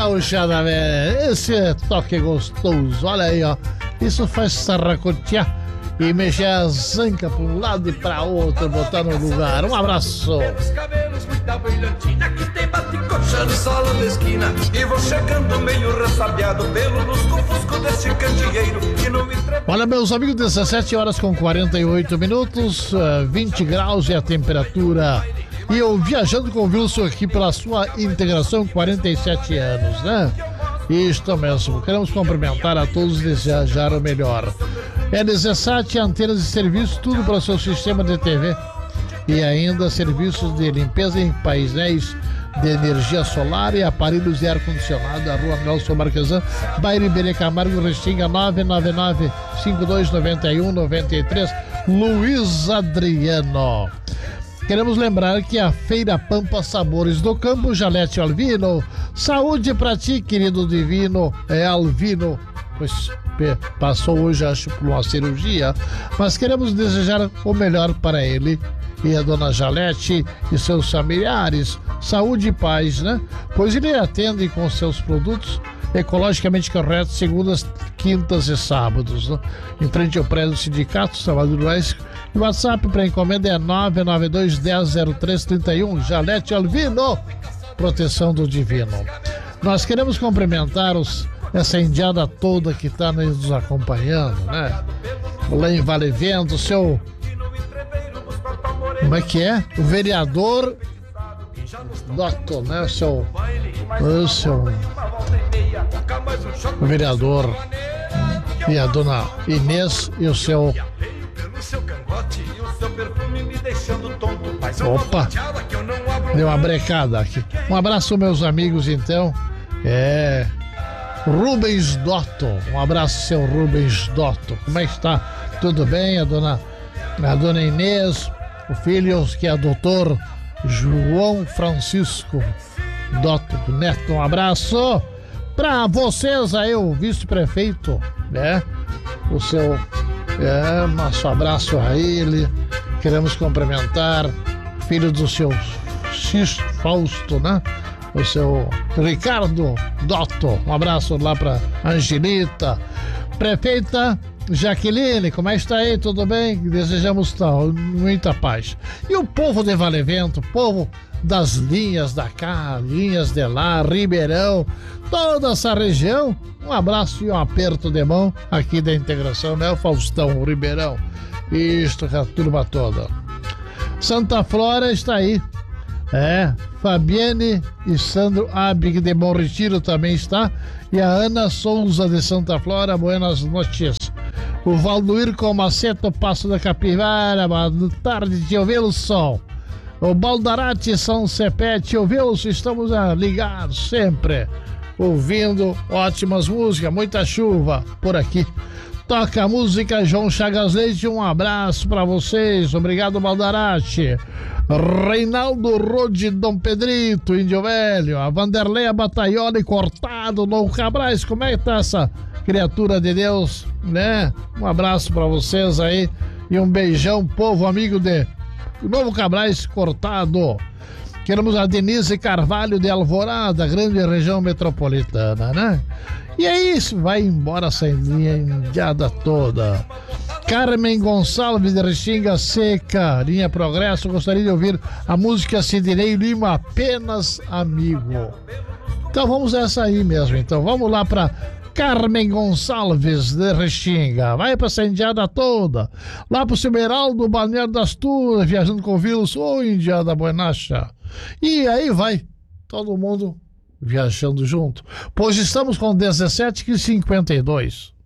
gauchada velha, esse toque gostoso, olha aí, ó. Isso faz sarracotear e mexer a zanca pra um lado e pra outro, botar no lugar. Um abraço. Pelos cabelos, muita brilhantina, que tem bate-coxa no solo da esquina. E vou chegando meio ressabiado pelo lusco-fusco desse candeeiro que não me entrega. Olha, meus amigos, 17 horas com 48 minutos, 20 graus é a temperatura. E eu viajando com o Wilson aqui pela sua integração, 47 anos, né? Isto mesmo, queremos cumprimentar a todos e desejar o melhor. LZ7, antenas de serviço, tudo para o seu sistema de TV. E ainda serviços de limpeza em painéis de energia solar e aparelhos de ar-condicionado. A Rua Nelson Marquesan, bairro Iberê Camargo, Restinga, 999-5291-93, Luiz Adriano. Queremos lembrar que a Feira Pampa Sabores do Campo, Jalete Alvino, saúde pra ti, querido divino, é Alvino, pois passou hoje, acho, por uma cirurgia, mas queremos desejar o melhor para ele e a dona Jalete e seus familiares, saúde e paz, né? Pois ele atende com seus produtos ecologicamente corretos, segundas, quintas e sábados, né? Em frente ao prédio do sindicato, Salvador Luiz. O WhatsApp para encomenda é 992-100331, Jalete Alvino, proteção do divino. Nós queremos cumprimentar essa indiada toda que está nos acompanhando, né? Lá em Vale Vento, o seu... Como é que é? O vereador Dotto, né? O seu o vereador e a dona Inês e o seu... Opa, deu uma brecada aqui. Um abraço, meus amigos, então. Rubens Dotto. Um abraço, seu Rubens Dotto. Como é que está? Tudo bem? A dona Inês, o filho que é doutor João Francisco Dotto Neto. Um abraço para vocês aí, o vice-prefeito, né? O seu... nosso abraço a ele. Queremos cumprimentar filho do seu Fausto, né? O seu Ricardo Dotto. Um abraço lá para Angelita. Prefeita Jaqueline, como é que está aí? Tudo bem? Desejamos muita paz. E o povo de Vale Vento, povo das linhas da cá, linhas de lá, Ribeirão, toda essa região, um abraço e um aperto de mão aqui da integração, né? O Faustão, o Ribeirão. Isto, a turma toda. Santa Flora está aí. Fabiane e Sandro Abig de Bom Retiro também está. E a Ana Souza de Santa Flora, buenas noches. O Valduir Comaceto, Passo da Capivara, boa tarde, tio Wilson. O Baldarate São Cepé, tio Wilson, estamos ligados sempre, ouvindo ótimas músicas, muita chuva por aqui. Toca a música João Chagas Leite, um abraço para vocês, obrigado Baldarate. Reinaldo Rode, Dom Pedrito, Índio Velho, a Vanderleia Bataioli Cortado, Novo Cabrais, como é que tá essa criatura de Deus, né? Um abraço para vocês aí e um beijão, povo amigo de Novo Cabrais Cortado. Queremos a Denise Carvalho de Alvorada, grande região metropolitana, né? E aí vai embora essa indiada toda. Carmen Gonçalves de Restinga Seca, linha Progresso, gostaria de ouvir a música Sidney Lima, Apenas Amigo. Então vamos essa aí mesmo, então vamos lá para Carmen Gonçalves de Restinga, vai pra essa indiada toda, lá pro Cimeraldo, Balneário das Tunas, viajando com o vírus, indiada buenacha. E aí vai, todo mundo viajando junto, pois estamos com 17,52.